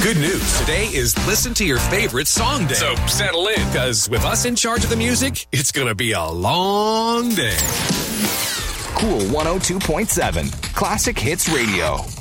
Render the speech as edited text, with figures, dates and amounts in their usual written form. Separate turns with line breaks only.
Good news. Today is Listen to Your Favorite Song Day. So settle in, because with us in charge of the music, it's going to be a long day.
Cool 102.7 Classic Hits Radio.